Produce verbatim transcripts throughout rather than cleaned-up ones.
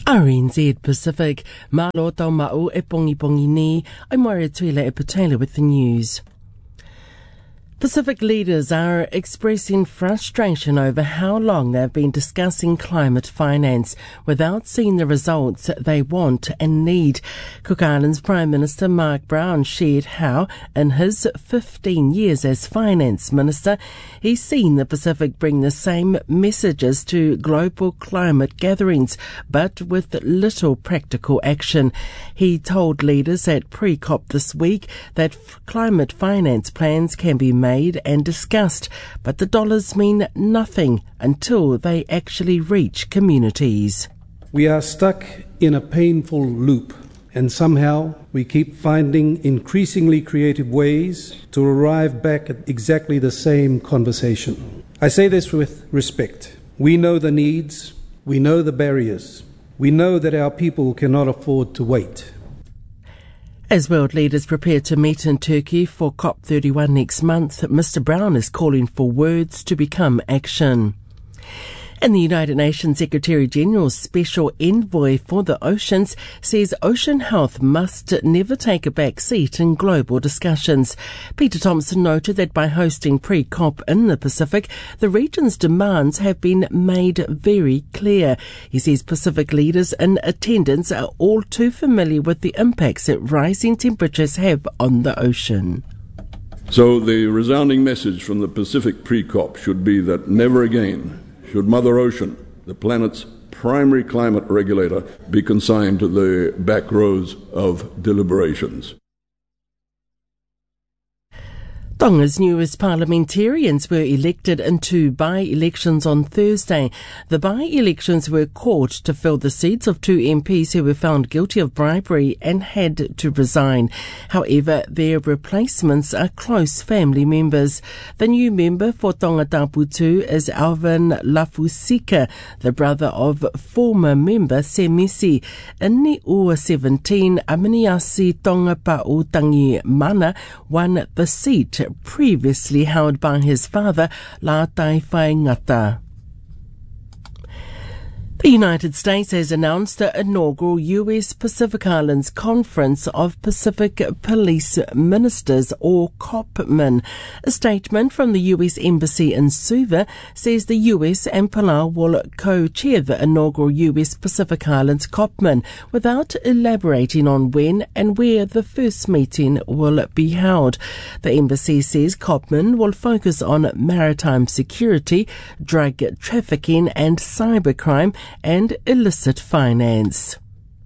R N Z Pacific, Malo tau mau e pongi pongi ni, I'm Maria Tuila e Patela with the news. Pacific leaders are expressing frustration over how long they've been discussing climate finance without seeing the results they want and need. Cook Islands Prime Minister Mark Brown shared how, in his fifteen years as Finance Minister, he's seen the Pacific bring the same messages to global climate gatherings, but with little practical action. He told leaders at pre-COP this week that f- climate finance plans can be made made and discussed, but the dollars mean nothing until they actually reach communities. We are stuck in a painful loop, and somehow we keep finding increasingly creative ways to arrive back at exactly the same conversation. I say this with respect. We know the needs, we know the barriers, we know that our people cannot afford to wait. As world leaders prepare to meet in Turkey for COP thirty-one next month, Mister Brown is calling for words to become action. And the United Nations Secretary-General's Special Envoy for the Oceans says ocean health must never take a back seat in global discussions. Peter Thompson noted that by hosting pre-COP in the Pacific, the region's demands have been made very clear. He says Pacific leaders in attendance are all too familiar with the impacts that rising temperatures have on the ocean. So the resounding message from the Pacific pre-COP should be that never again should Mother Ocean, the planet's primary climate regulator, be consigned to the back rows of deliberations. Tonga's newest parliamentarians were elected in two by-elections on Thursday. The by-elections were called to fill the seats of two M Ps who were found guilty of bribery and had to resign. However, their replacements are close family members. The new member for Tonga Taputu is Alvin Lafusika, the brother of former member Semisi. In Ni Ua seventeen, Aminiasi Tonga Pa'utangi Mana won the seat previously held by his father, La Taifai Ngata. The United States has announced the inaugural U S Pacific Islands Conference of Pacific Police Ministers, or COPMIN. A statement from the U S Embassy in Suva says the U S and Palau will co-chair the inaugural U S Pacific Islands COPMIN without elaborating on when and where the first meeting will be held. The embassy says COPMIN will focus on maritime security, drug trafficking and cybercrime, and illicit finance.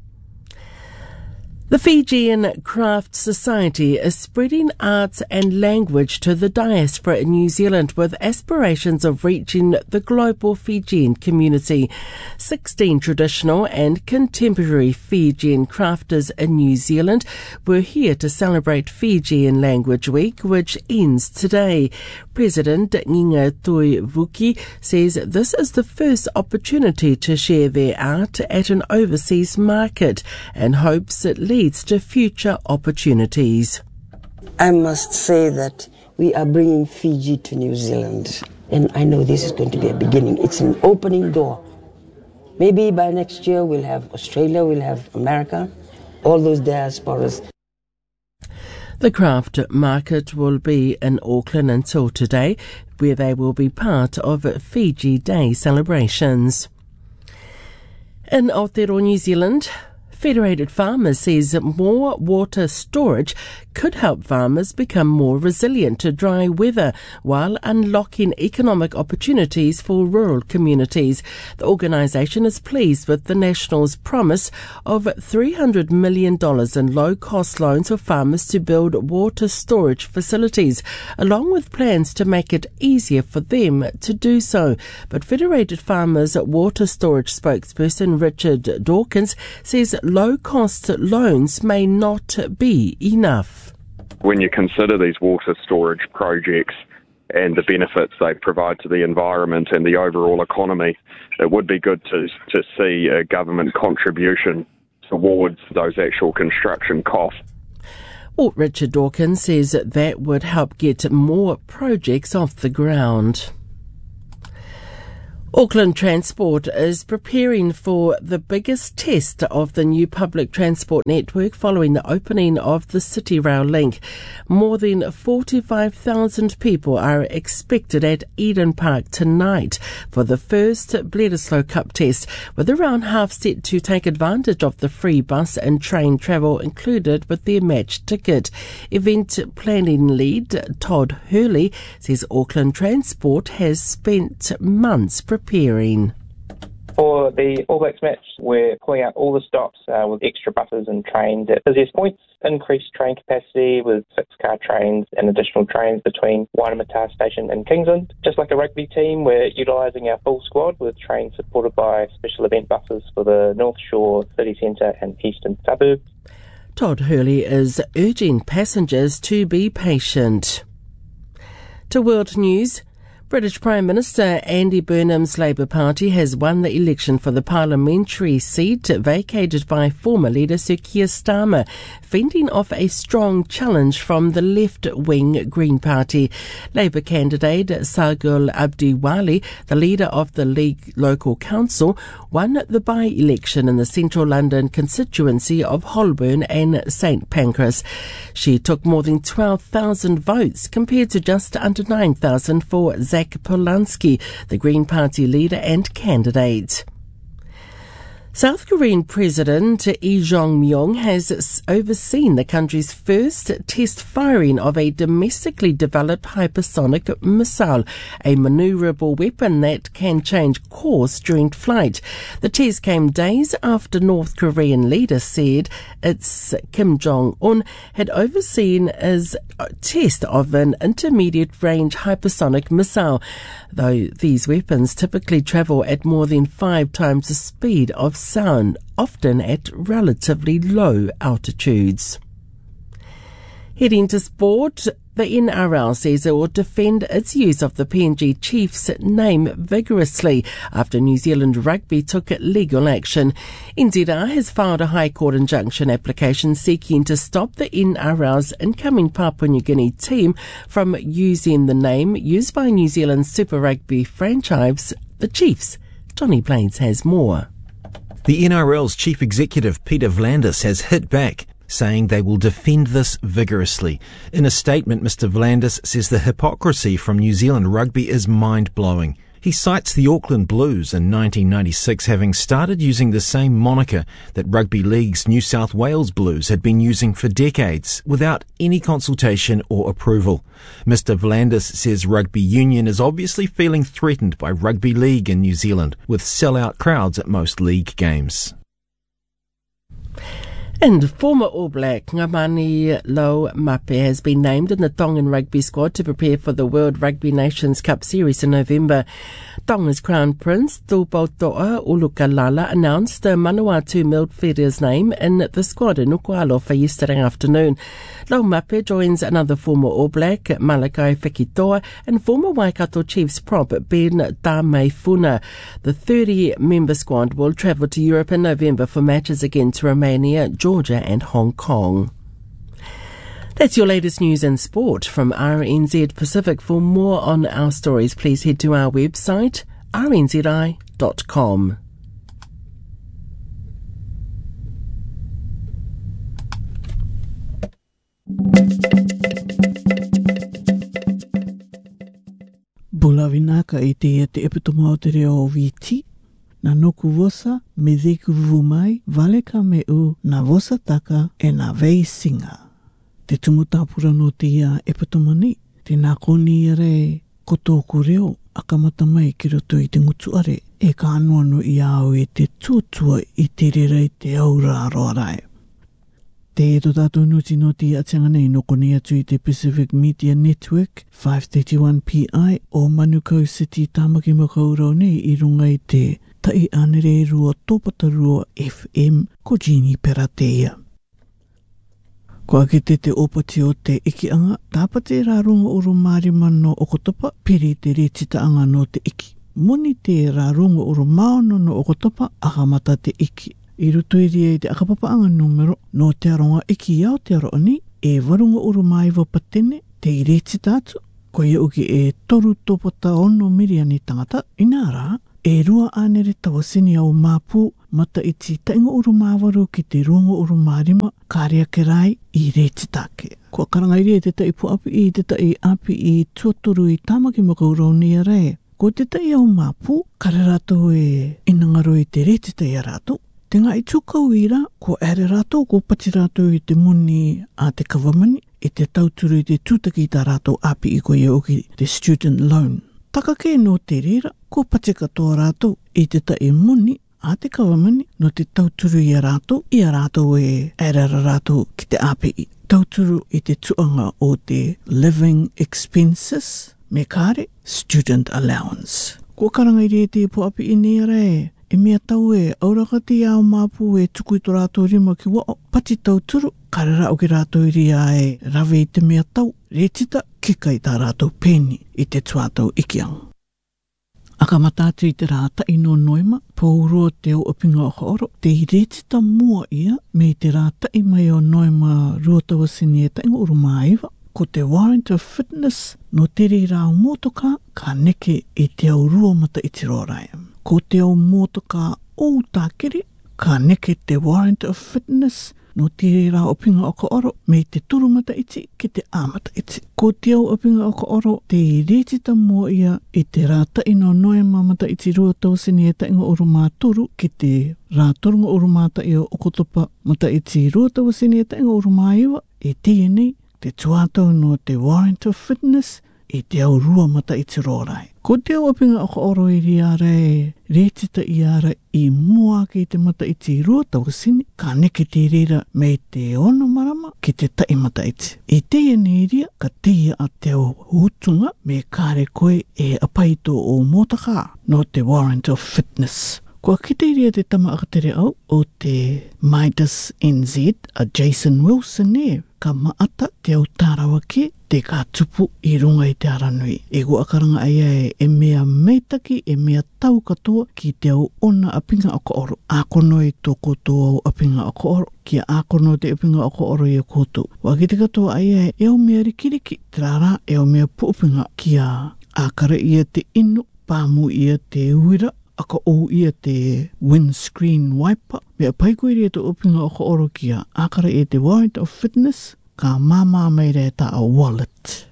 The Fijian Craft Society is spreading arts and language to the diaspora in New Zealand with aspirations of reaching the global Fijian community. Sixteen traditional and contemporary Fijian crafters in New Zealand were here to celebrate Fijian Language Week, which ends today. President Nginga Tuivuki says this is the first opportunity to share their art at an overseas market and hopes it leads to future opportunities. I must say that we are bringing Fiji to New Zealand, and I know this is going to be a beginning. It's an opening door. Maybe by next year we'll have Australia, we'll have America, all those diasporas. The craft market will be in Auckland until today, where they will be part of Fiji Day celebrations. In Aotearoa, New Zealand, Federated Farmers says more water storage could help farmers become more resilient to dry weather while unlocking economic opportunities for rural communities. The organisation is pleased with the National's promise of three hundred million dollars in low-cost loans for farmers to build water storage facilities, along with plans to make it easier for them to do so. But Federated Farmers water storage spokesperson Richard Dawkins says low-cost loans may not be enough. When you consider these water storage projects and the benefits they provide to the environment and the overall economy, it would be good to to see a government contribution towards those actual construction costs. Well, Richard Dawkins says that would help get more projects off the ground. Auckland Transport is preparing for the biggest test of the new public transport network following the opening of the City Rail link. More than forty-five thousand people are expected at Eden Park tonight for the first Bledisloe Cup test, with around half set to take advantage of the free bus and train travel included with their match ticket. Event planning lead Todd Hurley says Auckland Transport has spent months preparing Preparing. For the All Blacks match, we're pulling out all the stops uh, with extra buses and trains at busiest points, increased train capacity with six-car trains and additional trains between Waimata Station and Kingsland. Just like a rugby team, we're utilising our full squad with trains supported by special event buses for the North Shore, City Centre and Eastern suburbs. Todd Hurley is urging passengers to be patient. To World News, British Prime Minister Andy Burnham's Labour Party has won the election for the parliamentary seat vacated by former leader Sir Keir Starmer, fending off a strong challenge from the left-wing Green Party. Labour candidate Sargul Abdiwali, the leader of the League Local Council, won the by-election in the central London constituency of Holborn and St Pancras. She took more than twelve thousand votes compared to just under nine thousand for Zach Polanski, the Green Party leader and candidate. South Korean President Lee Jae-myung has overseen the country's first test firing of a domestically developed hypersonic missile, a manoeuvrable weapon that can change course during flight. The test came days after North Korean leader said its Kim Jong-un had overseen his test of an intermediate-range hypersonic missile, though these weapons typically travel at more than five times the speed of sound, often at relatively low altitudes. Heading to sport, the N R L says it will defend its use of the P N G Chiefs name vigorously after New Zealand Rugby took legal action. N Z R has filed a High Court injunction application seeking to stop the N R L's incoming Papua New Guinea team from using the name used by New Zealand's Super Rugby franchise, the Chiefs. Johnny Blades has more. The N R L's chief executive, Peter V'landys, has hit back, saying they will defend this vigorously. In a statement, Mister V'landys says the hypocrisy from New Zealand Rugby is mind-blowing. He cites the Auckland Blues in nineteen ninety-six having started using the same moniker that Rugby League's New South Wales Blues had been using for decades without any consultation or approval. Mister V'landys says Rugby Union is obviously feeling threatened by Rugby League in New Zealand, with sell-out crowds at most league games. And former All Black Ngamani Lau Mape has been named in the Tongan rugby squad to prepare for the World Rugby Nations Cup series in November. Tonga's Crown Prince Tupouto'a Ulukalala announced the Manawatu midfielder's name in the squad in Nuku'alofa yesterday afternoon. Lau Mape joins another former All Black, Malakai Fekitoa, and former Waikato Chiefs prop Ben Tameifuna. The thirty-member squad will travel to Europe in November for matches against Romania, Georgia and Hong Kong. That's your latest news and sport from R N Z Pacific. For more on our stories, please head to our website, r n z i dot com. Bulavinaka i te ia te epitoma o te reo o viti. Na noku vosa, me deku vumai, vale ka me u, na vosa taka e na vei singa. Te tumutapura no te ia epitoma ni, te nā koni ere kotoko reo, akamata mai ki roto i te ngutu are, e ka anua no i ao e te tuatua i te rerei te aura aroarae. Te e to tātou nuti no te atianga nei no koni atu i te Pacific Media Network five thirty-one P I o Manukau City Tāmaki Makaurau nei i runga i te tai anere rua tōpatarua F M ko Jeannie Peratea. Ko ake te te opati o te ikianga, tāpate rā runga uro marima no okotopa, piri te retitaanga no te iki. Moni te rā runga uro maono no okotopa, akamata te iki. I ruto i ria i te akapapaanga numero no te aronga iki iau te aroani, e warunga uro maiwa patene, te i retitatu, ko ia uki e toru tōpata ono miriani tangata, ina rā, e rua anere tawasini au mapu mata iti tainga uru mawaru ki te rongo uru marima kāria ke rai i reti take. Kua karangairi e te tai pu api i te tai api i tuaturu i tamaki makauroni a rei. Ko te tai au mapu, kare rato e inangaro i te reti tai a rato. Te ngā i tūkau i rā, ko ere rato, ko pati rato i te muni a te kawamani, i te tauturu i te tūtaki i tā rato api i ko ia oki te student loan. Taka ke no te rira, ko pati katoa rato i te tai muni a te kawamani no te tauturu i a rato, i a rato e ere rato ki te api i. Tauturu i te tuanga o te living expenses, me kāre, student allowance. Ko karangairi e te po api i nea rei, e mea tau e aurakati au mapu e tuku i tō rātou rima ki wao, pati tauturu, karera o ki rātou i ria e rawe i te mea tau, retita kika i tā rātou pēni i te tuatau ikiang. Aka matatu i te rāta i no noima, pōurua te o upinga o haoro, te i retita mua ia, me i te rāta i mai o noima ruatawasini e tainga urumaiva, ko te warrant of fitness no tere i rāo motoka, ka neke i te au rua mata i te rōraiam. Ko te au motoka o tākiri, ka neke te warrant of fitness no tere rā opinga o ka oro me te turumata iti ki te āmata iti. Ko te au opinga o ka oro te retita mua ia i te rāta ino noe mamata iti rua tausini e tainga oru māturu ki te rātorunga oru māta i o okotopa mata iti rua tausini e tainga oru māiwa e tēnei te tuatau no te warrant of fitness i te au rua mata i te rōrai. Ko te au apinga o ka oro i ri ara e retita i ara i mua ki te mata i te rua tawasini, ka neke te rira me te ono marama ki te tai mata i te. I teia ni ria, ka teia a te au hutunga me kāre koe e apaito o motaka no te warrant of fitness. Kua kiteiria te tama akatere au o te Midas N Z a Jason Wilson e, ka maata te au tārawa ke te kā tupu i runga i te aranui. E go akaranga aia e, e mea meitaki, e mea tau katoa ki te au ona apinga o ka oro. Ākono i tō koto au apinga o ka oro, kia ākono te apinga o ka oro i a koto. Wa ki te katoa aia e, e au mea rikiriki, te rara e au mea puupinga kia ākara ia te inu, pāmu ia te uira, aka o ia te windscreen wiper. Mea paikoe rea te upinga o ka oro kia ākara e te warrant of fitness, ka māmā mai rea ta a wallet.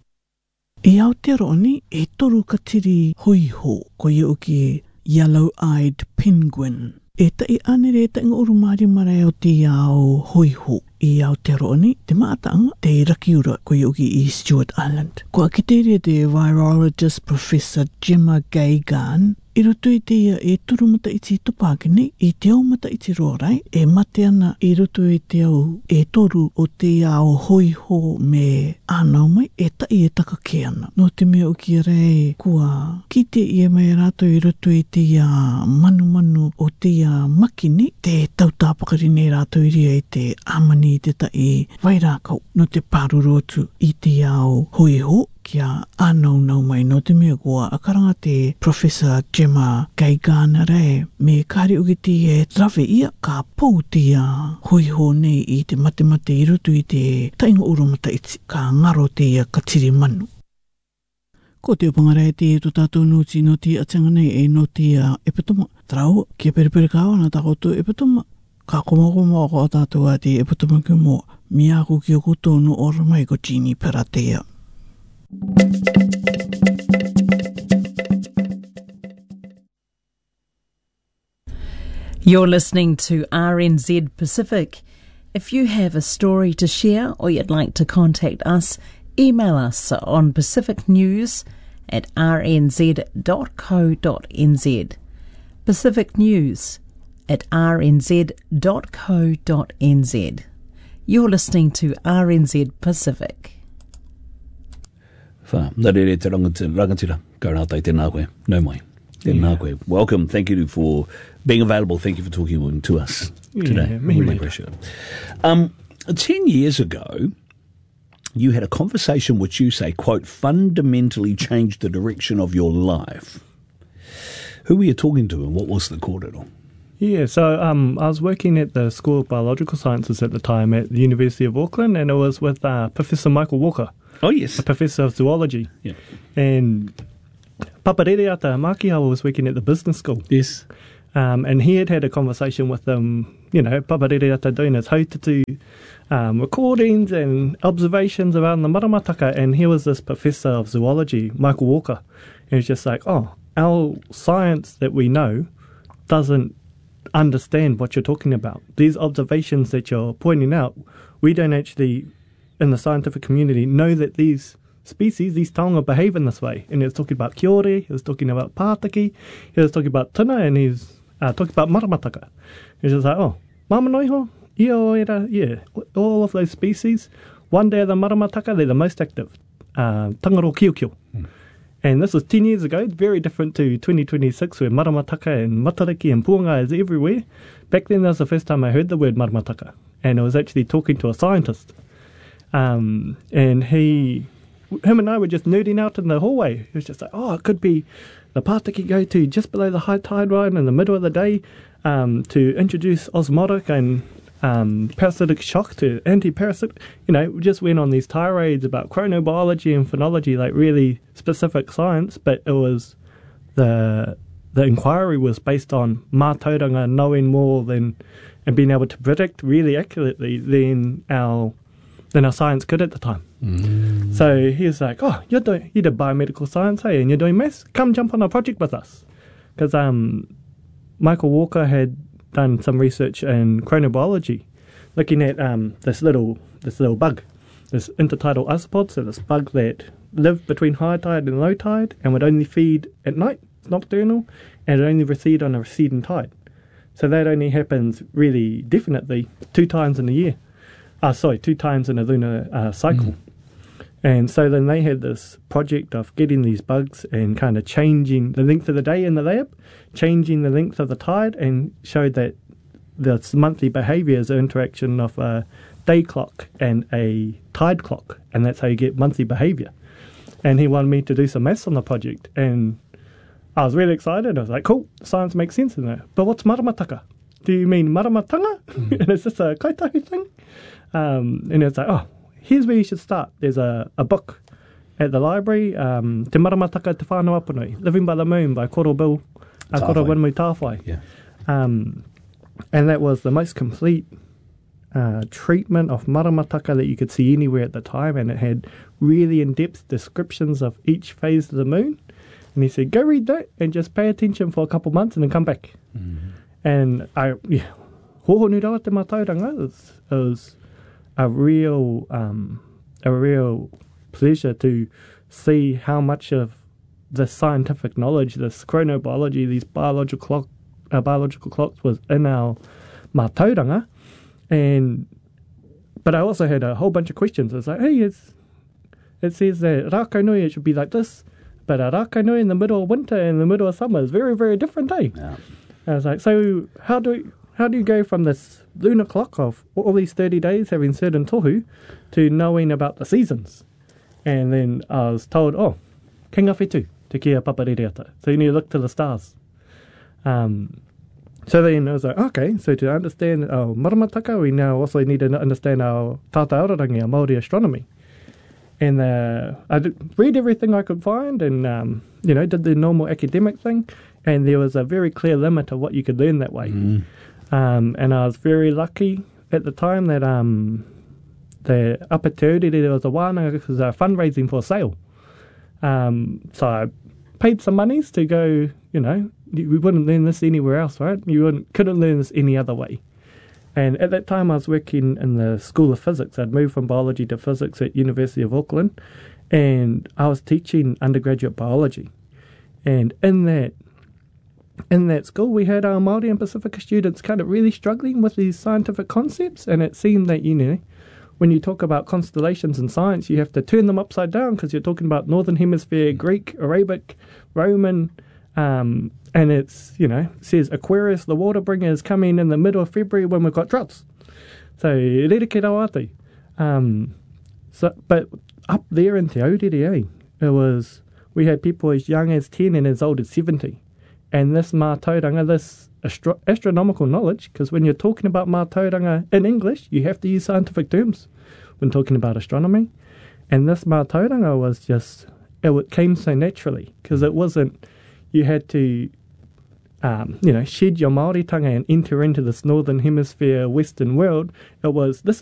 E Aotearoa e toru katiri hoiho, ko ia uki yellow-eyed penguin. E tai ane rea ta inga urumari mara o te ao hoiho. I Aotearoa te maataanga te rakiura ko ia uki i Stewart Island. Ko a kiteria te virologist Professor Gemma Gagan, i roto i te ia e turumata i te tupākini, i te au mata i te rōrai, e mate ana i roto i te au e toru o te ao hoiho me ānau mai, e tai e taka ke ana. No te mea uki rei, kua ki te ia mai rato i roto i te ia manu manu o te ia makini, te tautāpakarine rato i ria i te amani i te tai vai rākau, no te pārurotu i te ao hoiho, kia ānau nau mai no te mea kua akaranga te Professor Gemma Gagan rei, me kāre uki te e rawe ia ka pou te ia hoiho nei i te mate mate i rutu i te tainga urumata iti, ka ngaro te ia katiri manu. Ko te upangara e te e to tātou noti no te atanga nei e no te epitoma. Trau, kia peripere kāwana tā koto epitoma. Ka komokoma o ko tātou a te epitoma ki mo, miako ki o koto no ora mai ko Jeannie Peratea. You're listening to R N Z Pacific. If you have a story to share or you'd like to contact us, email us on pacificnews at r n z dot co dot n z. Pacific News at r n z dot co dot n z. You're listening to R N Z Pacific. Wha, nare re te rangatira, karangatai tēnā koe, no mai, tēnā koe. Welcome, thank you for being available, thank you for talking to us today. Yeah, really appreciate it. Um, ten years ago, you had a conversation which you say, quote, fundamentally changed the direction of your life. Who were you talking to and what was the kōrero? Yeah, so um, I was working at the School of Biological Sciences at the time at the University of Auckland, and it was with uh, Professor Michael Walker. Oh, yes. A professor of zoology. Yeah. And Paparereata Makiawa was working at the business school. Yes. Um, and he had had a conversation with them, you know, Paparereata doing his hautatu um, recordings and observations around the Maramataka. And here was this professor of zoology, Michael Walker. And he was just like, oh, our science that we know doesn't understand what you're talking about. These observations that you're pointing out, we don't actually, in the scientific community, know that these species, these taonga, behave in this way. And he was talking about kiore, he was talking about pātaki, he was talking about tuna, and he's uh, talking about maramataka. He's just like, oh, mamanoiho, ia o era, yeah, all of those species, one day the maramataka, they're the most active. Uh, tangaro kiokio. Hmm. And this was ten years ago, very different to twenty twenty-six, where maramataka and matariki and puanga is everywhere. Back then, that was the first time I heard the word maramataka. And I was actually talking to a scientist. Um, and he, him and I were just nerding out in the hallway. He was just like, oh, it could be the pātaki go to just below the high tide line in the middle of the day um, to introduce osmotic and um, parasitic shock to anti-parasitic. You know, we just went on these tirades about chronobiology and phenology, like really specific science, but it was the the inquiry was based on mātauranga knowing more than and being able to predict really accurately than our than our science could at the time. Mm. So he was like, oh, you're doing you did biomedical science, hey, and you're doing maths? Come jump on a project with us. Because um, Michael Walker had done some research in chronobiology, looking at um, this little this little bug, this intertidal isopod, so this bug that lived between high tide and low tide and would only feed at night, nocturnal, and it only recede on a receding tide. So that only happens really definitely two times in a year. Uh, sorry, two times in a lunar uh, cycle. Mm. And so then they had this project of getting these bugs and kind of changing the length of the day in the lab, changing the length of the tide, and showed that this monthly behaviour is an interaction of a day clock and a tide clock, and that's how you get monthly behaviour. And he wanted me to do some maths on the project, and I was really excited. I was like, cool, science makes sense in there. But what's maramataka? Do you mean maramatanga? Mm. And it's just a kaitahi thing? Um, and it's like, oh, here's where you should start. There's a, a book at the library, um, Te Maramataka Te Whānau Apunui, Living by the Moon by Koro Bill, uh, Koro Winmu Tāwhai. Yeah. Um, and that was the most complete uh, treatment of maramataka that you could see anywhere at the time, and it had really in-depth descriptions of each phase of the moon. And he said, go read that and just pay attention for a couple months and then come back. Mm-hmm. And I, yeah, hohonu rawa te mātauranga. It was, it was a real, um, a real pleasure to see how much of the scientific knowledge, this chronobiology, these biological clock, uh, biological clocks was in our mātauranga. And but I also had a whole bunch of questions. I was like, hey, it's, it says that Rākainui it should be like this, but a Rākainui in the middle of winter and in the middle of summer is very, very different, eh? Yeah. I was like, so how do we, how do you go from this lunar clock of all these thirty days having certain tohu to knowing about the seasons? And then I was told, oh, Kinga Whetū, te kia paparereata. So you need to look to the stars. Um, so then I was like, okay, so to understand our maramataka, we now also need to understand our tata aorangi, our Māori astronomy. And uh, I did read everything I could find and, um, you know, did the normal academic thing. And there was a very clear limit of what you could learn that way. Mm. Um, and I was very lucky at the time that um, the Upper Te Urere, there was a wānanga, because they were fundraising for a sale. Um, so I paid some monies to go, you know, we wouldn't learn this anywhere else, right? You wouldn't, couldn't learn this any other way. And at that time I was working in the School of Physics. I'd moved from biology to physics at University of Auckland, and I was teaching undergraduate biology. And in that In that school, we had our Māori and Pacifica students kind of really struggling with these scientific concepts, and it seemed that, you know, when you talk about constellations in science, you have to turn them upside down because you're talking about Northern Hemisphere, Greek, Arabic, Roman, um, and it's, you know, it says Aquarius, the water bringer, is coming in the middle of February when we've got droughts. So, rere rau atu. Um, so, but up there in Te Aurere, it was, we had people as young as ten and as old as seventy. And this mātauranga, this astro- astronomical knowledge, because when you're talking about mātauranga in English, you have to use scientific terms when talking about astronomy. And this mātauranga was just it came so naturally, because it wasn't, you had to, um, you know, shed your Māoritanga and enter into this Northern Hemisphere Western world. It was, this